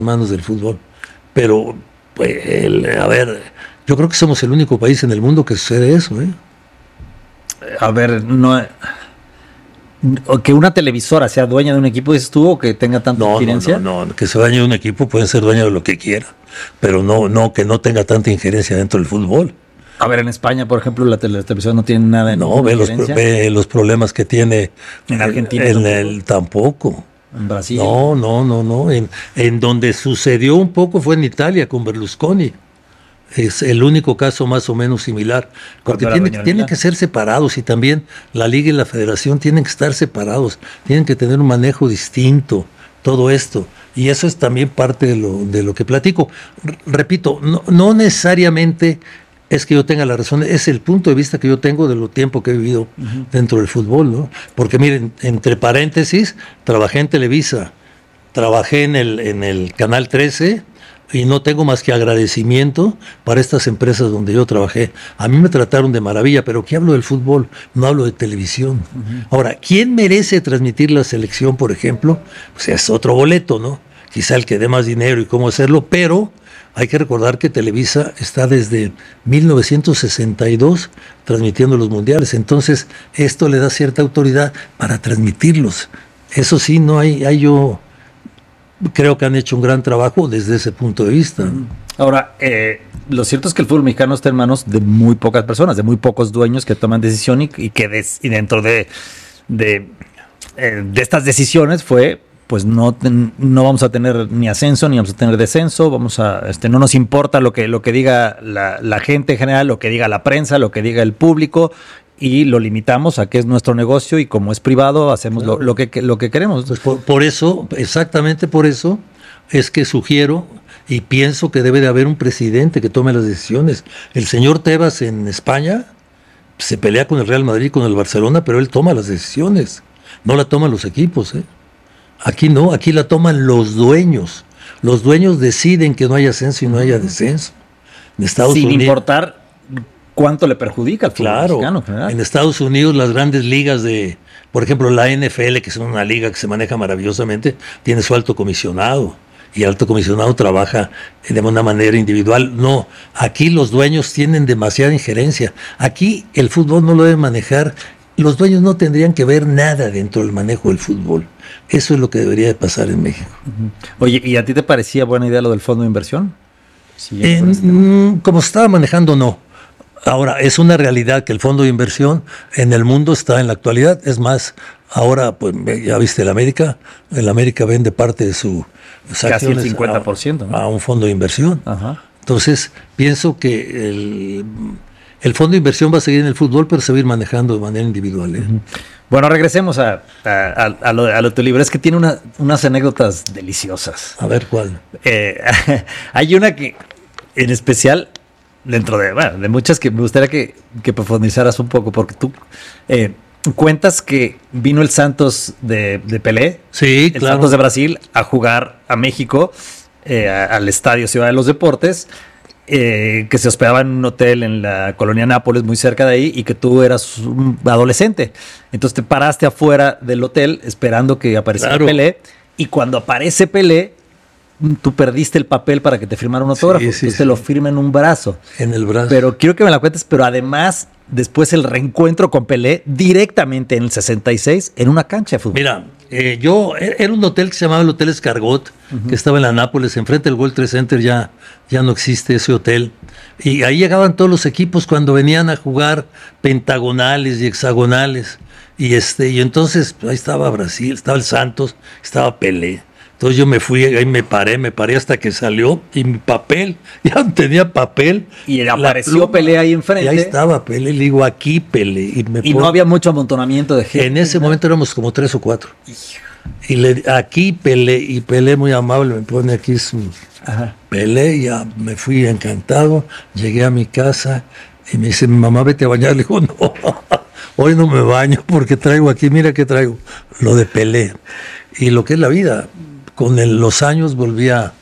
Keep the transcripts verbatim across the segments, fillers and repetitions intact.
manos del fútbol. Pero, pues, el, a ver, yo creo que somos el único país en el mundo que sucede eso, ¿eh? A ver, no... O que una televisora sea dueña de un equipo, dices tú, o que tenga tanta no, injerencia. No, no, no, que se dueñe de un equipo, pueden ser dueños de lo que quiera, pero no, no, que no tenga tanta injerencia dentro del fútbol. A ver, en España, por ejemplo, la, tele, la televisión no tiene nada en No, ve los, ve los problemas que tiene en Argentina. En el tampoco. En Brasil. No, no, no, no. En, en donde sucedió un poco fue en Italia con Berlusconi. Es el único caso más o menos similar, porque tiene, tienen que ser separados, y también la liga y la federación tienen que estar separados, tienen que tener un manejo distinto, todo esto, y eso es también parte de lo, de lo que platico. R- repito, no, no necesariamente es que yo tenga la razón, es el punto de vista que yo tengo de lo tiempo que he vivido uh-huh. dentro del fútbol, ¿no? Porque miren, entre paréntesis, trabajé en Televisa, trabajé en el, en el Canal trece, y no tengo más que agradecimiento para estas empresas donde yo trabajé. A mí me trataron de maravilla, pero ¿qué hablo del fútbol? No hablo de televisión. Uh-huh. Ahora, ¿quién merece transmitir la selección, por ejemplo? Pues es otro boleto, ¿no? Quizá el que dé más dinero y cómo hacerlo, pero hay que recordar que Televisa está desde mil novecientos sesenta y dos transmitiendo los mundiales. Entonces, esto le da cierta autoridad para transmitirlos. Eso sí, no hay, hay yo... creo que han hecho un gran trabajo desde ese punto de vista. Ahora, eh, lo cierto es que el fútbol mexicano está en manos de muy pocas personas, de muy pocos dueños que toman decisión y, y que des, y dentro de, de, eh, de estas decisiones fue, pues no, no vamos a tener ni ascenso ni vamos a tener descenso, vamos a, este, no nos importa lo que, lo que diga la, la gente en general, lo que diga la prensa, lo que diga el público, y lo limitamos a que es nuestro negocio y como es privado hacemos claro. lo, lo, que, lo que queremos. Pues por, por eso, exactamente por eso, es que sugiero y pienso que debe de haber un presidente que tome las decisiones. El señor Tebas en España se pelea con el Real Madrid y con el Barcelona, pero él toma las decisiones, no la toman los equipos, ¿eh? Aquí no, aquí la toman los dueños. Los dueños deciden que no haya ascenso y no haya descenso. En Estados Sin Unidos, importar cuánto le perjudica al fútbol claro, mexicano. ¿Verdad? En Estados Unidos las grandes ligas de, por ejemplo, la N F L, que es una liga que se maneja maravillosamente, tiene su alto comisionado, y el alto comisionado trabaja de una manera individual. No, aquí los dueños tienen demasiada injerencia. Aquí el fútbol no lo debe manejar, los dueños no tendrían que ver nada dentro del manejo del fútbol. Eso es lo que debería de pasar en México. Uh-huh. Oye, ¿y a ti te parecía buena idea lo del fondo de inversión? Sí, en, como se estaba manejando, no. Ahora, es una realidad que el fondo de inversión en el mundo está en la actualidad. Es más, ahora, pues ya viste, el América, el América vende parte de su casi el cincuenta por ciento, a, ¿no? a un fondo de inversión. Ajá. Entonces, pienso que el, el fondo de inversión va a seguir en el fútbol, pero se va a ir manejando de manera individual, ¿eh? Uh-huh. Bueno, regresemos a, a, a, lo, a lo de tu libro. Es que tiene una, unas anécdotas deliciosas. A ver, ¿cuál? Eh, hay una que, en especial, dentro de, bueno, de muchas que me gustaría que, que profundizaras un poco, porque tú eh, cuentas que vino el Santos de, de Pelé, sí, el claro. Santos de Brasil, a jugar a México, eh, a, al Estadio Ciudad de los Deportes, eh, que se hospedaba en un hotel en la colonia Nápoles, muy cerca de ahí, y que tú eras un adolescente. Entonces te paraste afuera del hotel esperando que apareciera claro. Pelé, y cuando aparece Pelé, tú perdiste el papel para que te firmara un autógrafo, sí, sí, entonces sí. te lo firma en un brazo. En el brazo. Pero quiero que me la cuentes, pero además, después el reencuentro con Pelé directamente en el sesenta y seis en una cancha de fútbol. Mira, eh, yo, era un hotel que se llamaba el Hotel Escargot, uh-huh. que estaba en la Nápoles, enfrente del World Trade Center, ya, ya no existe ese hotel. Y ahí llegaban todos los equipos cuando venían a jugar pentagonales y hexagonales. Y, este, y entonces ahí estaba Brasil, estaba el Santos, estaba Pelé. Entonces yo me fui, ahí me paré, me paré hasta que salió, y mi papel, ya no tenía papel. Y apareció Pelé ahí enfrente. Y ahí estaba Pelé, le digo, aquí Pelé. Y, me y no había mucho amontonamiento de gente. En ese ¿no? momento éramos como tres o cuatro. Y le, aquí Pelé, y Pelé muy amable, me pone aquí su Ajá. Pelé, ya me fui encantado, llegué a mi casa, y me dice, mi mamá, vete a bañar. Le digo, no, hoy no me baño, porque traigo aquí, mira que traigo, lo de Pelé. Y lo que es la vida. Con el, los años volví a,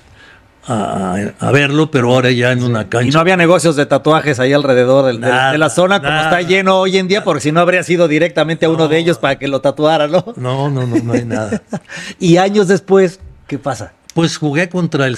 a, a verlo, pero ahora ya en sí. una cancha. Y no había negocios de tatuajes ahí alrededor de, nada, de, de la zona, como nada. Está lleno hoy en día, porque si no habría sido directamente a uno no. de ellos para que lo tatuara, ¿no? No, no, no, no hay nada. Y años después, ¿qué pasa? Pues jugué contra el